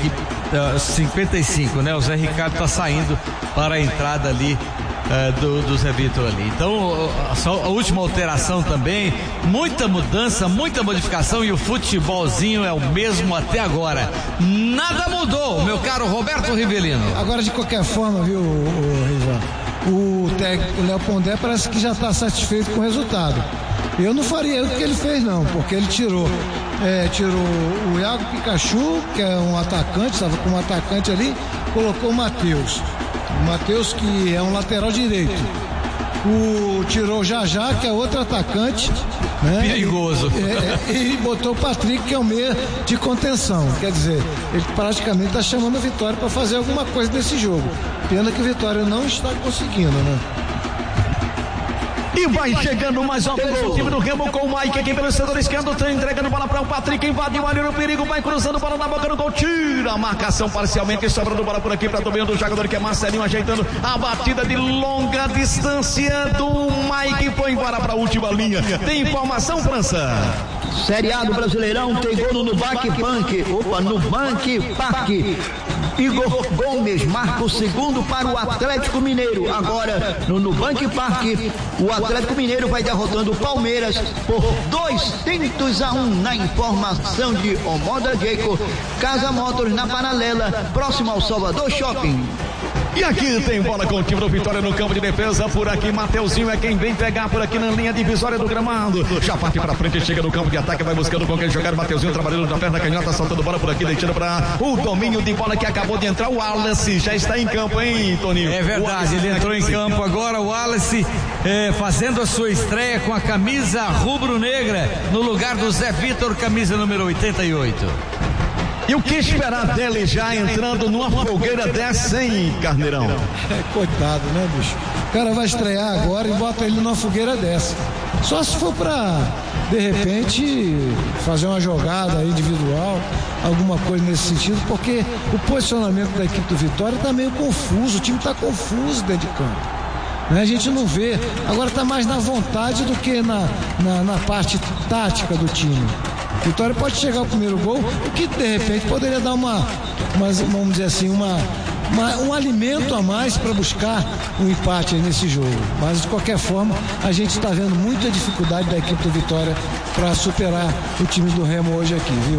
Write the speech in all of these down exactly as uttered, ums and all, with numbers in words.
equipe uh, cinquenta e cinco, né? O Zé Ricardo está saindo para a entrada ali uh, do, do Zé Vitor ali. Então, a, a última alteração também, muita mudança, muita modificação, e o futebolzinho é o mesmo até agora. Nada mudou, meu caro Roberto Rivelino. Agora, de qualquer forma, viu, Riva, o técnico Léo Pondé parece que já está satisfeito com o resultado. Eu não faria o que ele fez, não, porque ele tirou é, tirou o Iago Pikachu, que é um atacante, estava com um atacante ali, colocou o Matheus. O Matheus, que é um lateral direito. O, tirou o Jajá, que é outro atacante, né? Perigoso. E, é, e botou o Patrick, que é o meia de contenção. Quer dizer, ele praticamente está chamando a Vitória para fazer alguma coisa nesse jogo. Pena que a Vitória não está conseguindo, né? E vai chegando mais uma vez o time do Remo com o Mike aqui pelo setor esquerdo, tá entregando bola para o Patrick, invadiu ali no perigo, vai cruzando bola na boca do gol, tira a marcação parcialmente, sobrando bola por aqui para domínio do jogador que é Marcelinho, ajeitando a batida de longa distância do Mike, foi embora para a última linha. Tem informação, França? Série A do Brasileirão, tem gol no Nubank Punk, opa, Nubank Park. Igor Gomes marca o segundo para o Atlético Mineiro. Agora no Nubank Park, o Atlético Mineiro vai derrotando o Palmeiras por dois tentos a um. Na informação de Omoda Jacob, Casa Motors na Paralela, próximo ao Salvador Shopping. E aqui tem bola com o time do Vitória no campo de defesa. Por aqui, Mateuzinho é quem vem pegar por aqui na linha divisória do gramado. Já parte para frente, chega no campo de ataque, vai buscando com quem jogar. Mateuzinho trabalhando na perna canhota, soltando bola por aqui, deixando para o domínio de bola que acabou de entrar. O Wallace já está em campo, hein, Toninho? É verdade, ele entrou em campo agora. O Wallace é, fazendo a sua estreia com a camisa rubro-negra no lugar do Zé Vitor, camisa número oitenta e oito. E o que esperar dele já entrando numa fogueira dessa, hein, Carneirão? É, coitado, né, bicho? O cara vai estrear agora e bota ele numa fogueira dessa. Só se for pra, de repente, fazer uma jogada individual, alguma coisa nesse sentido, porque o posicionamento da equipe do Vitória tá meio confuso, o time tá confuso dentro de campo. A gente não vê, agora tá mais na vontade do que na, na, na parte tática do time. Vitória pode chegar ao primeiro gol, o que de repente poderia dar uma, uma vamos dizer assim, uma, uma, um alimento a mais para buscar um empate aí nesse jogo. Mas de qualquer forma, a gente está vendo muita dificuldade da equipe do Vitória para superar o time do Remo hoje aqui, viu?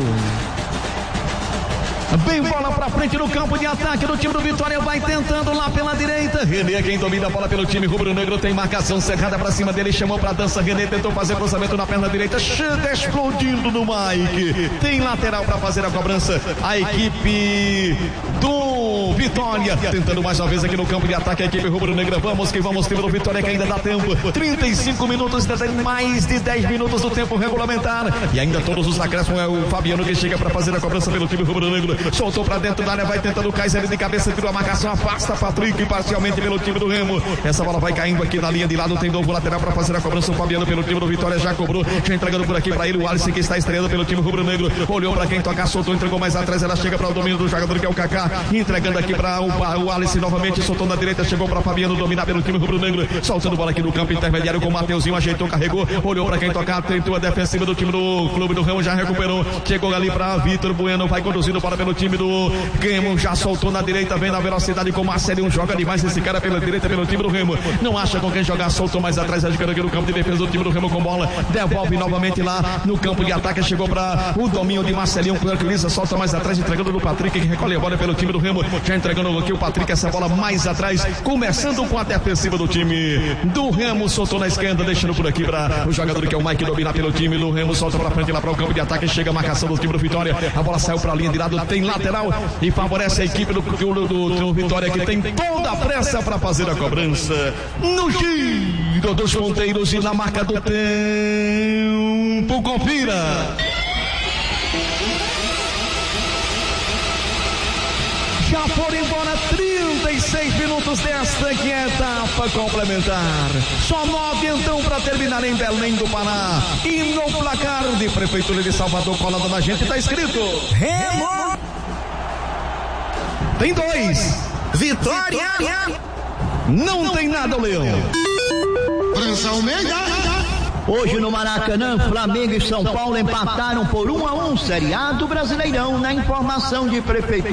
Bem, bola pra frente no campo de ataque do time do Vitória, vai tentando lá pela direita. René, quem domina a bola pelo time rubro-negro, tem marcação cerrada pra cima dele, chamou pra dança. René tentou fazer cruzamento na perna direita, chega explodindo no Mike. Tem lateral pra fazer a cobrança. A equipe do Vitória tentando mais uma vez aqui no campo de ataque, a equipe rubro-negra. Vamos que vamos, time do Vitória que ainda dá tempo. trinta e cinco minutos, mais de dez minutos do tempo regulamentar. E ainda todos os acréscimos, é o Fabiano que chega pra fazer a cobrança pelo time rubro-negro. Soltou pra dentro da área, vai tentando o Kaiser de cabeça, tirou a marcação, afasta Patrick parcialmente pelo time do Remo. Essa bola vai caindo aqui na linha de lado, tem novo lateral pra fazer a cobrança. O Fabiano pelo time do Vitória já cobrou, já entregando por aqui pra ele o Alisson, que está estreando pelo time rubro-negro. Olhou pra quem tocar, soltou, entregou mais atrás, ela chega para o domínio do jogador que é o Kaká, entregando aqui pra o, o Alisson novamente, soltou na direita, chegou pra Fabiano dominar pelo time rubro-negro, soltando bola aqui no campo intermediário com o Mateuzinho, ajeitou, carregou, olhou pra quem tocar, tentou a defensiva do time do clube do Remo, já recuperou, chegou ali pra Vitor Bueno, vai conduzindo bola pelo time do Remo, já soltou na direita, vem na velocidade com o Marcelinho, joga demais esse cara pela direita, pelo time do Remo, não acha com quem jogar, soltou mais atrás, agitando aqui no campo de defesa do time do Remo com bola, devolve novamente lá no campo de ataque, chegou para o domínio de Marcelinho, Clícia, solta mais atrás, entregando no Patrick, que recolhe a bola pelo time do Remo, já entregando aqui o Patrick, essa bola mais atrás, começando com a defensiva do time do Remo, soltou na esquerda, deixando por aqui para o jogador que é o Mike dominar pelo time do Remo, solta para frente lá para o campo de ataque, chega a marcação do time do Vitória, a bola saiu para a linha de lado, tem lateral e favorece a equipe do, do, do, do Vitória, que tem toda a pressa para fazer a cobrança no giro dos ponteiros e na marca do tempo. Confira. Já foram embora trinta e seis minutos desta que é etapa complementar. Só nove então para terminar em Belém do Pará. E no placar de Prefeitura de Salvador, colado na gente, está escrito Remo. Tem dois. Vitória. Vitória. Não tem nada, Leão. França Almeida. Hoje no Maracanã, Flamengo e São Paulo empataram por um a um, Série A do Brasileirão, na informação de Prefeitura.